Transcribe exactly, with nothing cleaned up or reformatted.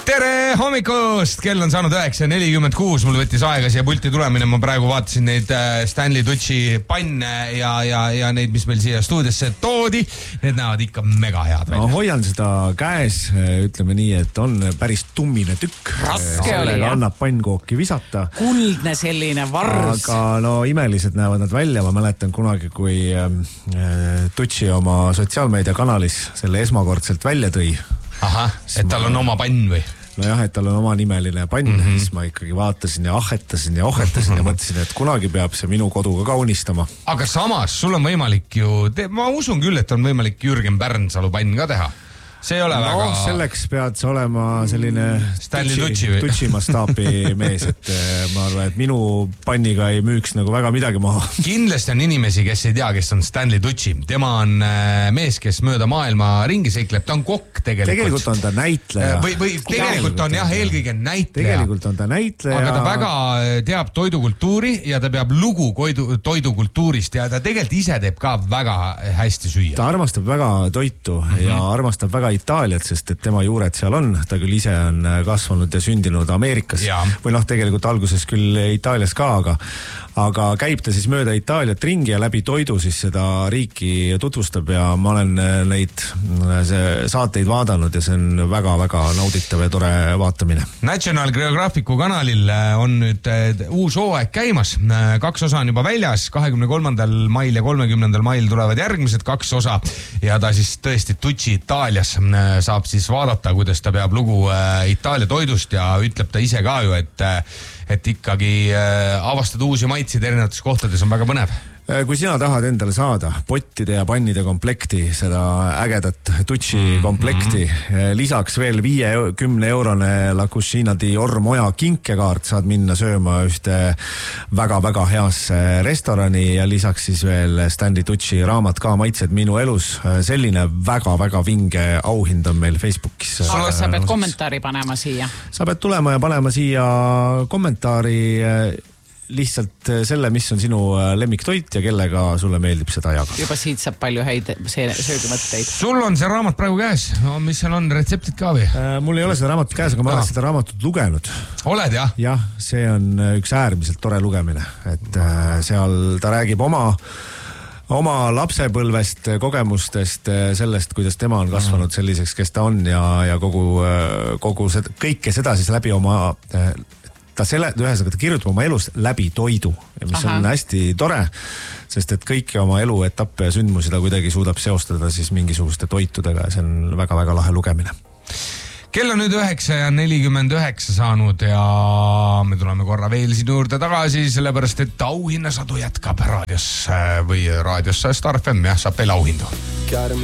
Tere hommikust! Kell on saanud üheksa nelikümmend kuus. Mul võttis aega siia pulti tulemine. Ma praegu vaatasin neid Stanley Tucci panne ja, ja, ja neid, mis meil siia stuudiosse toodi. Need näevad ikka mega head välja. Ma hoian seda käes, ütleme nii, et on päris tummine tükk. Raske oli, jah. Annab pannkooki visata. Kuldne selline vars. Aga no imelised näevad nad välja. Ma mäletan kunagi, kui äh, Tucci oma sotsiaalmeediakanalis selle esmakordselt välja tõi. Aha, et tal on oma pann või? No jah, et tal on oma nimeline pann, mm -hmm. siis ma ikkagi vaatasin ja ahetasin ja ohetasin ja mõtlesin, et kunagi peab see minu koduga kaunistama. Aga samas, sul on võimalik ju, te, ma usun küll, et on võimalik Jürgen Pärnsalu pann ka teha. See ei ole no, väga... selleks pead sa olema selline Stanley Tucci, Tucci mastaapi mees, et ma arvan, et minu panniga ei müüks nagu väga midagi maha. Kindlasti on inimesi, kes ei tea, kes on Stanley Tucci. Tema on mees, kes mööda maailma ringi seikleb. Ta on kokk tegelikult. Tegelikult on ta näitleja. Või, või tegelikult on jah, eelkõige näitleja. Tegelikult on ta näitleja. Aga ta väga teab toidukultuuri ja ta peab lugu toidu, toidukultuurist ja ta tegelikult ise teeb ka väga hästi süüa. Ta armastab väga toitu mm -hmm. ja armastab väga Itaaliat, sest et tema juured seal on. Ta küll ise on kasvanud ja sündinud Ameerikas. Ja. Või noh, tegelikult alguses küll Itaalias ka, aga, aga käib ta siis mööda Itaaliat ringi ja läbi toidu siis seda riiki tutvustab ja ma olen neid saateid vaadanud ja see on väga-väga nauditav ja tore vaatamine. National Geographicu kanalil on nüüd uus hooaeg käimas. Kaks osa on juba väljas. kahekümne kolmandal mail ja kolmekümnendal mail tulevad järgmised kaks osa ja ta siis tõesti Tucci Itaalias saab siis vaadata, kuidas ta peab lugu Itaalia toidust ja ütleb ta ise ka ju, et, et ikkagi avastada uusi maitseid erinevates kohtades on väga põnev. Kui sina tahad endale saada pottide ja pannide komplekti, seda ägedat Tucci mm-hmm. komplekti, lisaks veel viiekümne eurone La Cucina di Ormoja kinkekaart, saad minna sööma ühte väga-väga heasse restorani ja lisaks siis veel Stanley Tucci raamat ka Maitsed minu elus. Selline väga-väga vinge auhind on meil Facebookis. Aga sa pead kommentaari panema siia. Sa pead tulema ja panema siia kommentaari lihtsalt selle, mis on sinu lemmiktoit ja kellega sulle meeldib seda jaga. Juba siit saab palju häid söögimõtteid. Sul on see raamat praegu käes. No, mis seal on, retseptid ka või? Mul ei ole seda raamatut käes, aga ma olen seda raamatut lugenud. Oled jah? Jah, see on üks äärmiselt tore lugemine. Et seal ta räägib oma oma lapsepõlvest, kogemustest, sellest, kuidas tema on kasvanud selliseks, kes ta on ja, ja kogu, kogu seda, kõike seda siis läbi oma... ta selle, ühesõnaga ta kirjutab oma elust läbi toidu, mis Aha. on hästi tore, sest et kõiki oma elu etappe ja sündmusi ta kuidagi suudab seostada siis mingisuguste toitudega ja see on väga-väga lahe lugemine. Kell on nüüd üheksa ja nelikümmend üheksa saanud ja me tuleme korra veel siin juurde tagasi, sellepärast et auhinnasadu jätkab raadios või raadios Star F M, jah, saab veel auhindu.